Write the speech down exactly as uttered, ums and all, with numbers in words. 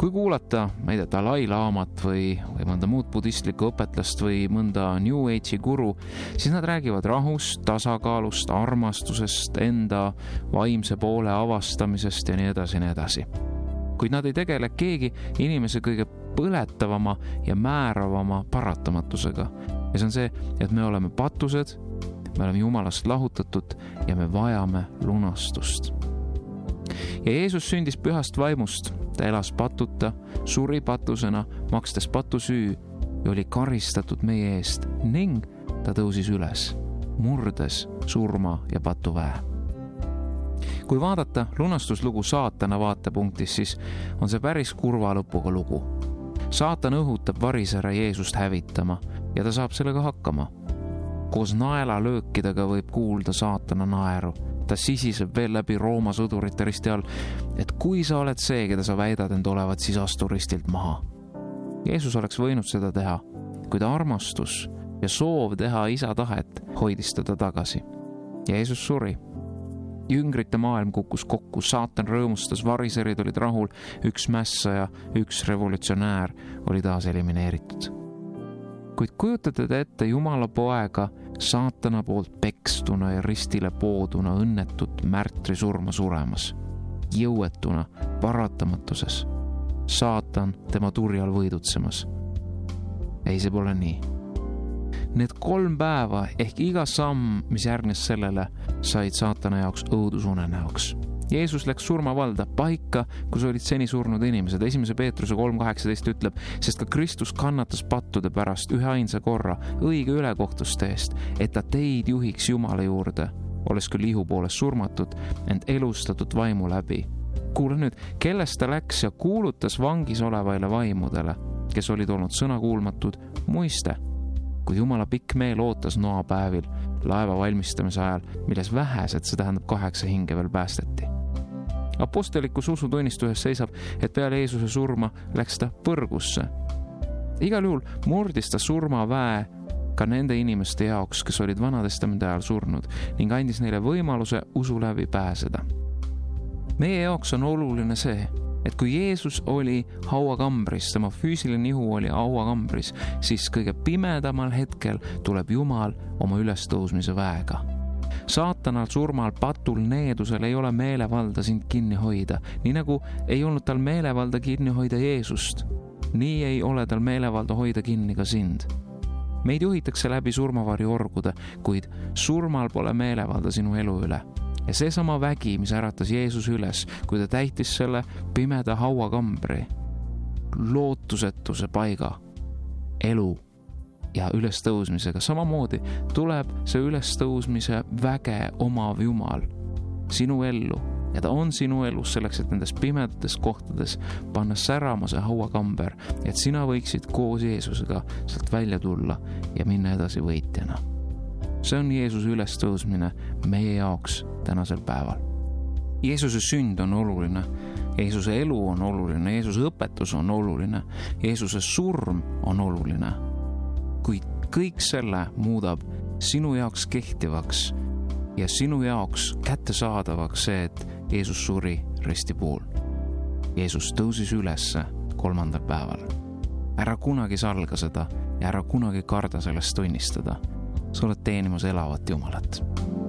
kui kuulata, ma ei tea, Dalai Laamat või, või mõnda muud budistlikku õpetlast või mõnda New Age'i guru, siis nad räägivad rahust, tasakaalust, armastusest, enda vaimse poole avastamisest ja nii edasi, nii edasi. Kuid nad ei tegele keegi inimese kõige põletavama ja määravama paratamatusega. Ja see on see, et me oleme patused, me oleme Jumalast lahutatud ja me vajame lunastust. Ja Jeesus sündis pühast vaimust, ta elas patuta, suri patusena, makstes patusüü ja oli karistatud meie eest ning ta tõusis üles, murdes surma ja patuväe. Kui vaadata lunastuslugu saatana vaatepunktis, siis on see päris kurva lõpuga lugu. Saatan õhutab varisära Jeesust hävitama ja ta saab sellega hakkama. Koos naela löökidega võib kuulda saatana naeru. Ta sisiseb veel läbi Rooma sõdurite risti all, et kui sa oled see, keda sa väidad end olevat, siis astu ristilt maha. Jeesus oleks võinud seda teha, kuid armastus ja soov teha isa tahet hoidis teda tagasi. Jeesus suri. Jüngrite maailm kukkus kokku, saatan rõõmustas, variserid olid rahul, üks mässaja, üks revolutsionäär oli taas elimineeritud. Kuid kujutate te ette Jumala poega saatana poolt pekstuna ja ristile pooduna õnnetut märtri surma suremas, jõuetuna, paratamatuses, saatan tema turjal võidutsemas. Ei, see pole nii. Need kolm päeva ehk iga samm, mis järgnes sellele, said saatana jaoks õudusunenäoks. Jeesus läks surmavalda paika, kus olid seni surnud inimesed. Esimese Peetruse kolm kaheksateist ütleb, sest ka Kristus kannatas pattude pärast ühe ainsa korra õige ülekohtuste eest, et ta teid juhiks Jumala juurde, olles küll ihu poolest surmatud, ent elustatud vaimu läbi. Kuule nüüd, kellest ta läks ja kuulutas vangis olevaile vaimudele, kes olid olnud sõnakuulmatud, muiste, kui Jumala pikk meel ootas noapäevil laeva valmistamise ajal, milles vähesed, see tähendab kaheksa hinge veel päästeti. Apostolikus usutunnistuses seisab, et peale Jeesuse surma läks ta põrgusse. Igal juhul murdis ta surmaväe ka nende inimeste jaoks, kes olid Vanatestamendi ajal surnud ning andis neile võimaluse usu läbi pääseda. Meie jaoks on oluline see, et kui Jeesus oli hauakambris, tema füüsiline ihu oli hauakambris, siis kõige pimedamal hetkel tuleb Jumal oma ülestõusmise väega. Saatanal surmal patul needusel ei ole meelevalda sind kinni hoida, nii nagu ei olnud tal meelevalda kinni hoida Jeesust. Nii ei ole tal meelevalda hoida kinni ka sind. Meid juhitakse läbi surmavarju orgude, kuid surmal pole meelevalda sinu elu üle. Ja seesama vägi, mis äratas Jeesus üles, kui ta täitis selle pimeda hauakambri, lootusetuse paiga, elu ja ülestõusmisega. Samamoodi tuleb see ülestõusmise väge omav Jumal sinu ellu ja ta on sinu elus selleks, et nendes pimedates kohtades panna särama see hauakamber, et sina võiksid koos Jeesusega sealt välja tulla ja minna edasi võitjana. See on Jeesuse ülestõusmine meie jaoks tänasel päeval. Jeesuse sünd on oluline, Jeesuse elu on oluline, Jeesuse õpetus on oluline, Jeesuse surm on oluline. Kuid kõik selle muudab sinu jaoks kehtivaks ja sinu jaoks kättesaadavaks see, et Jeesus suri risti pool. Jeesus tõusis ülesse kolmandal päeval. Ära kunagi salga seda ja ära kunagi karda sellest tunnistada. Sa oled teenimas elavat Jumalat.